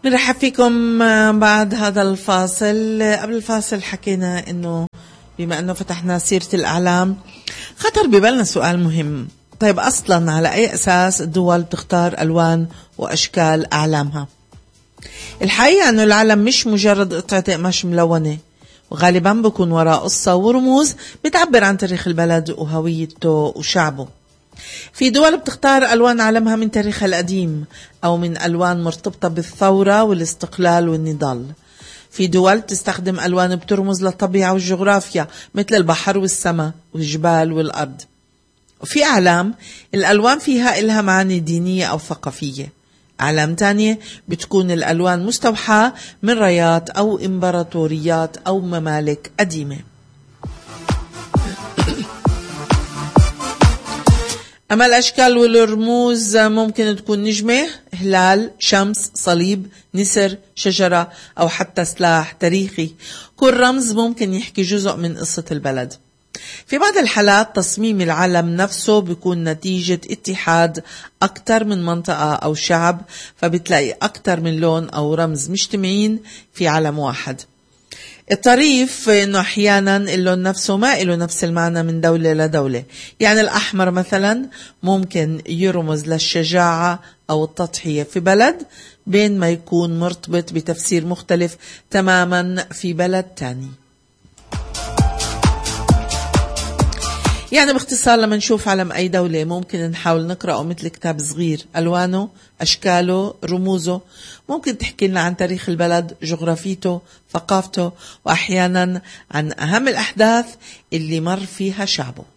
بنرحب فيكم بعد هذا الفاصل. قبل الفاصل حكينا انه بما انه فتحنا سيرة الاعلام خطر ببالنا سؤال مهم. طيب اصلا على اي اساس الدول بتختار الوان واشكال اعلامها؟ الحقيقة انه العلم مش مجرد قطعة قماش ملونة، وغالبا بكون وراء قصة ورموز بتعبر عن تاريخ البلد وهويته وشعبه. في دول بتختار ألوان علمها من تاريخها القديم أو من ألوان مرتبطة بالثورة والاستقلال والنضال. في دول تستخدم ألوان بترمز للطبيعة والجغرافيا مثل البحر والسماء والجبال والأرض. وفي أعلام الألوان فيها إلها معاني دينية أو ثقافية. أعلام تانية بتكون الألوان مستوحاة من رايات أو إمبراطوريات أو ممالك قديمة. أما الأشكال والرموز ممكن تكون نجمة، هلال، شمس، صليب، نسر، شجرة أو حتى سلاح تاريخي. كل رمز ممكن يحكي جزء من قصة البلد. في بعض الحالات تصميم العلم نفسه بيكون نتيجة اتحاد أكتر من منطقة أو شعب، فبتلاقي أكتر من لون أو رمز مجتمعين في علم واحد. الطريف انه احيانا اللون نفسه ما له نفس المعنى من دولة لدولة. يعني الاحمر مثلا ممكن يرمز للشجاعة او التضحية في بلد، بين ما يكون مرتبط بتفسير مختلف تماما في بلد تاني. يعني باختصار لما نشوف علم أي دولة ممكن نحاول نقرأه مثل كتاب صغير، ألوانه، أشكاله، رموزه ممكن تحكي لنا عن تاريخ البلد، جغرافيته، ثقافته، وأحيانا عن أهم الأحداث اللي مر فيها شعبه.